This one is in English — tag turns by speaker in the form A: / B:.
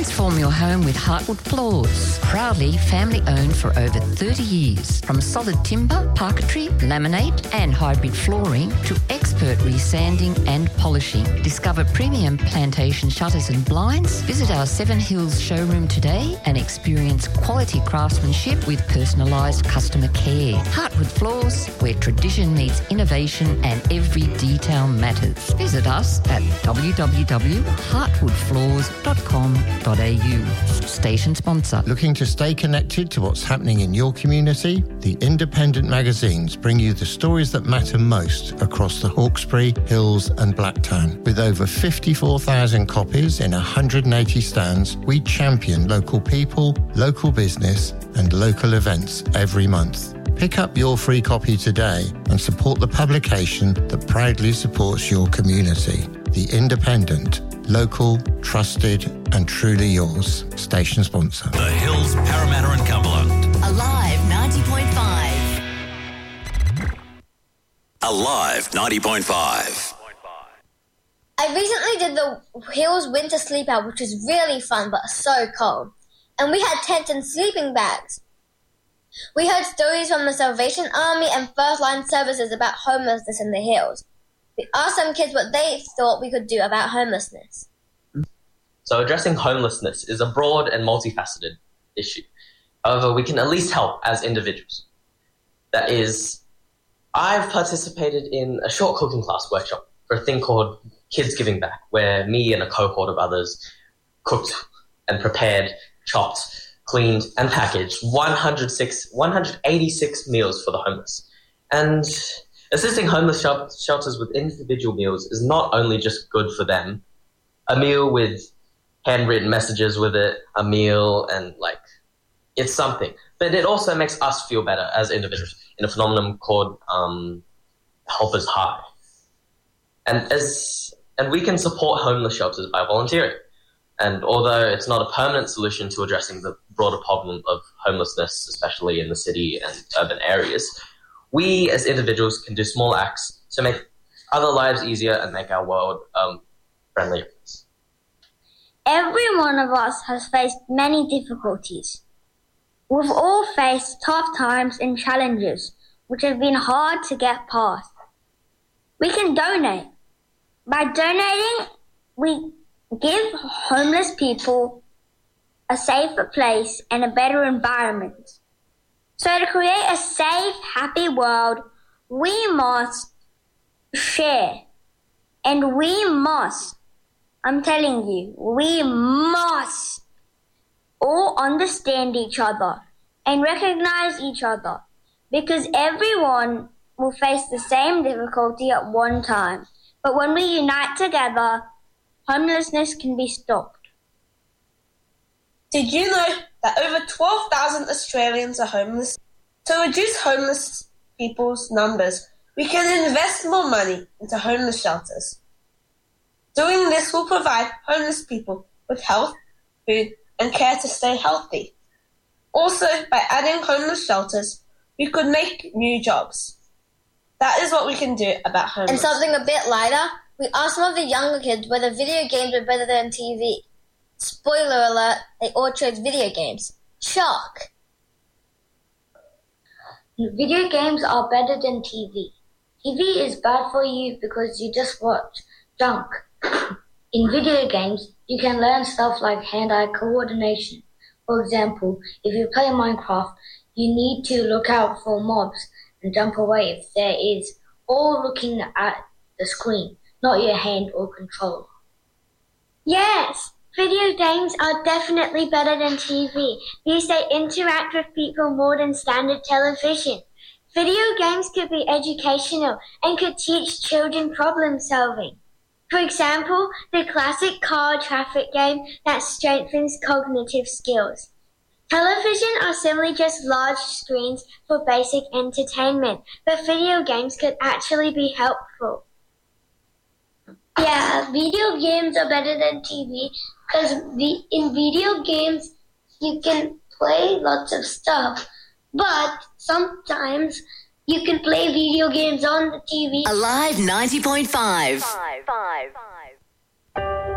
A: Transform your home with Heartwood Floors. Proudly family-owned for over 30 years. From solid timber, parquetry, laminate and hybrid flooring to expert resanding and polishing. Discover premium plantation shutters and blinds. Visit our Seven Hills showroom today and experience quality craftsmanship with personalised customer care. Heartwood Floors, where tradition meets innovation and every detail matters. Visit us at www.heartwoodfloors.com.au. Station sponsor.
B: Looking to stay connected to what's happening in your community? The independent magazines bring you the stories that matter most across the Hawkesbury, Hills and Blacktown. With over 54,000 copies in 180 stands, we champion local people, local business and local events every month. Pick up your free copy today and support the publication that proudly supports your community. The Independent. Local, trusted and truly yours. Station sponsor.
C: The Hills, Parramatta and Cumberland.
D: Alive 90.5.
C: Alive 90.5.
E: I recently did the Hills Winter Sleep Out, which was really fun but so cold. And we had tents and sleeping bags. We heard stories from the Salvation Army and First Line Services about homelessness in the hills. We asked some kids what they thought we could do about homelessness.
F: So addressing homelessness is a broad and multifaceted issue. However, we can at least help as individuals. That is, I've participated in a short cooking class workshop for a thing called Kids Giving Back, where me and a cohort of others cooked and prepared, chopped, cleaned and packaged 186 meals for the homeless. And assisting homeless shelters with individual meals is not only just good for them, a meal with handwritten messages with it, a meal and it's something. But it also makes us feel better as individuals in a phenomenon called Helpers High. And we can support homeless shelters by volunteering. And although it's not a permanent solution to addressing the broader problem of homelessness, especially in the city and urban areas, we as individuals can do small acts to make other lives easier and make our world friendlier.
G: Every one of us has faced many difficulties. We've all faced tough times and challenges which have been hard to get past. We can donate. By donating, we give homeless people a safer place and a better environment. So to create a safe, happy world, we must share. And we must, I'm telling you, we must all understand each other and recognize each other, because everyone will face the same difficulty at one time. But when we unite together, homelessness can be stopped.
H: Did you know that over 12,000 Australians are homeless? To reduce homeless people's numbers, we can invest more money into homeless shelters. Doing this will provide homeless people with health, food, and care to stay healthy. Also, by adding homeless shelters, we could make new jobs. That is what we can do about homelessness.
E: And something a bit lighter, we asked some of the younger kids whether video games were better than TV. Spoiler alert, they all chose video games. Shock!
G: Video games are better than TV. TV is bad for you because you just watch junk. In video games, you can learn stuff like hand-eye coordination. For example, if you play Minecraft, you need to look out for mobs and jump away if there is, all looking at the screen, not your hand or controller.
I: Yes, video games are definitely better than TV because they interact with people more than standard television. Video games could be educational and could teach children problem solving. For example, the classic car traffic game that strengthens cognitive skills. Television are simply just large screens for basic entertainment, but video games could actually be helpful.
J: Yeah, video games are better than TV because in video games you can play lots of stuff, but sometimes you can play video games on the TV.
D: Alive 90.5.